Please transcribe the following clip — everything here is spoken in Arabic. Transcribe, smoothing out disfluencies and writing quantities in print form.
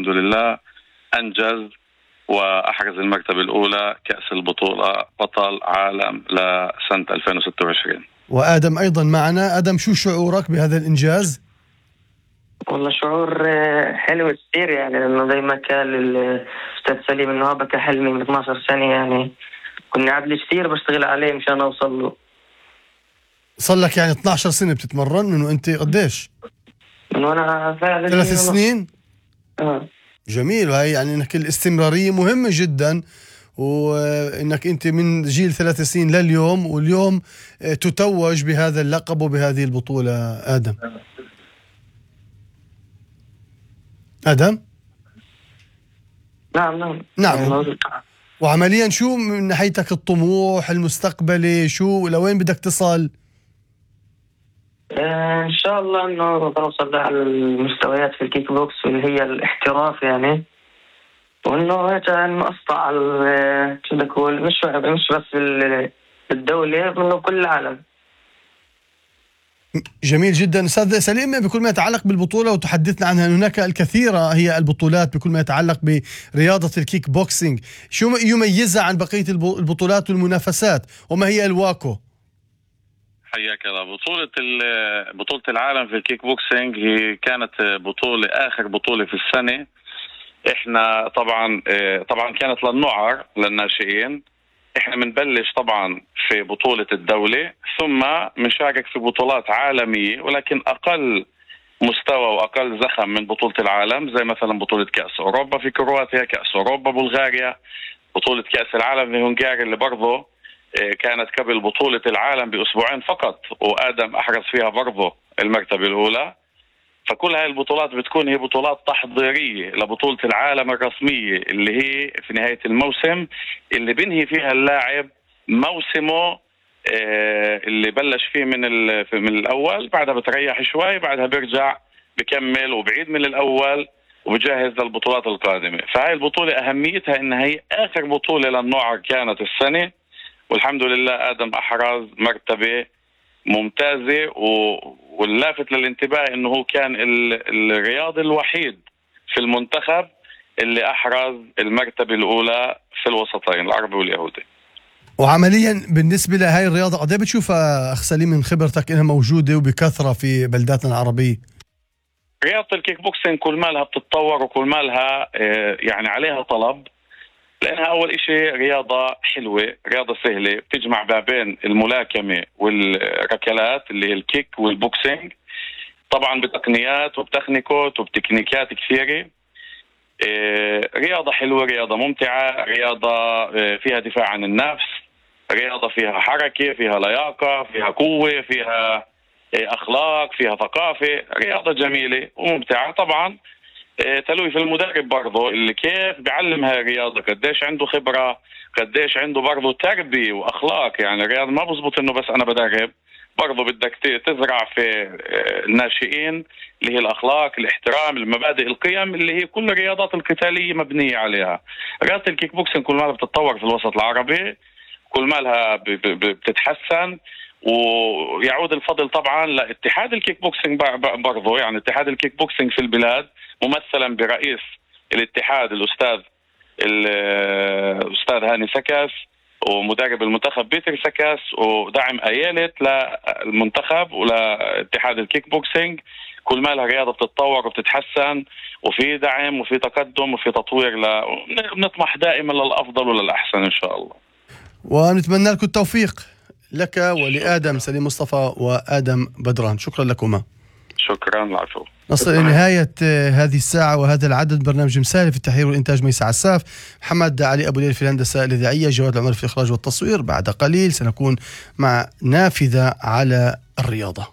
الحمد لله أنجز وأحرز المرتبة الأولى كأس البطولة بطل عالم لسنة 2026. وآدم أيضا معنا. آدم، شو شعورك بهذا الإنجاز؟ والله شعور حلو كثير يعني، لأنه زي ما قال الأستاذ سليم إنه هذا كحلمي من 12 سنة يعني، كنت قاعد كثير بشتغل عليه مشان أوصل له. صار لك يعني 12 سنة بتتمرن؟ منو أنت قديش؟ من وأنا 3 سنين؟ جميل. وهي يعني إنك الاستمرارية مهمة جدا، وإنك أنت من جيل 3 سنين لليوم، واليوم تتوج بهذا اللقب وبهذه البطولة. آدم؟ نعم. وعمليا شو من ناحيتك الطموح المستقبلي؟ شو لوين بدك تصل؟ إن شاء الله إنه بوصل على المستويات في الكيك بوكس اللي هي الاحتراف يعني، وإنه هيك إنه أسطع على شو بدك أقول، مش بس بالدولة، إنه كل العالم. جميل جدا. أستاذ سليم، بكل ما يتعلق بالبطولة وتحدثنا عنها، هناك الكثيرة هي البطولات بكل ما يتعلق برياضة الكيك بوكسينج، شو يميزها عن بقية البطولات والمنافسات، وما هي الواكو؟ حياك الله. بطولة العالم في الكيك بوكسينج هي كانت آخر بطولة في السنة. احنا طبعا كانت للنعر للناشئين. احنا بنبلش طبعا في بطولة الدولة، ثم بنشارك في بطولات عالمية ولكن اقل مستوى واقل زخم من بطولة العالم، زي مثلا بطولة كأس اوروبا في كرواتيا، كأس اوروبا بلغاريا، بطولة كأس العالم في هنغاريا اللي برضه كانت قبل بطولة العالم بأسبوعين فقط، وآدم أحرز فيها برضه المرتبة الأولى. فكل هاي البطولات بتكون هي بطولات تحضيرية لبطولة العالم الرسمية اللي هي في نهاية الموسم، اللي بنهي فيها اللاعب موسمه اللي بلش فيه من الأول، بعدها بتريح شوي، بعدها بيرجع بكمل وبعيد من الأول وبجهز للبطولات القادمة. فهاي البطولة أهميتها إنها هي آخر بطولة للنوع كانت السنة، والحمد لله آدم أحرز مرتبة ممتازة. واللافت للانتباه انه هو كان الرياضي الوحيد في المنتخب اللي احرز المرتبة الاولى في الوسطين العربي واليهودي. وعمليا بالنسبة لهاي الرياضة قد ايه بتشوفها اخ سليم من خبرتك انها موجودة وبكثرة في بلداتنا العربية؟ رياضة الكيك بوكسين كل مالها بتتطور وكل مالها يعني عليها طلب، لأنها أول إشي رياضة حلوة، رياضة سهلة، بتجمع ما بين الملاكمة والركلات اللي هي الكيك والبوكسينج، طبعا بتقنيات وبتكنيكات وبتكنيكات كثيرة. رياضة حلوة، رياضة ممتعة، رياضة فيها دفاع عن النفس، رياضة فيها حركة، فيها لياقة، فيها قوة، فيها أخلاق، فيها ثقافة، رياضة جميلة وممتعة. طبعا تلوي في المدرب برضه اللي كيف بيعلم هاي الرياضة، قديش عنده خبرة، قديش عنده برضه تربية وأخلاق. يعني الرياضة ما بزبط إنه بس أنا بدرب، برضه بدك تزرع في الناشئين اللي هي الأخلاق، الاحترام، المبادئ، القيم اللي هي كل الرياضات القتالية مبنية عليها. رياضة الكيك بوكسين كل مالها بتتطور في الوسط العربي، كل مالها بتتحسن، ويعود الفضل طبعا لاتحاد الكيك بوكسينج برضه. يعني اتحاد الكيك بوكسينج في البلاد ممثلا برئيس الاتحاد الأستاذ هاني سكس، ومدرب المنتخب بيتر سكس، ودعم أيالت للمنتخب ولاتحاد الكيك بوكسينج. كل ما لها رياضة بتتطور وبتتحسن، وفي دعم وفي تقدم وفي تطوير، نطمح دائما للأفضل وللأحسن إن شاء الله. ونتمنى لكم التوفيق لك ولآدم سليم مصطفى وآدم بدران. شكرا لكما. شكرا، العفو. نصل إلى نهاية هذه الساعة وهذا العدد. برنامج مسالي في التحرير والإنتاج ميسع عساف، محمد علي أبو ليل في الهندسة الإذاعية، جواد العمر في الإخراج والتصوير. بعد قليل سنكون مع نافذة على الرياضة.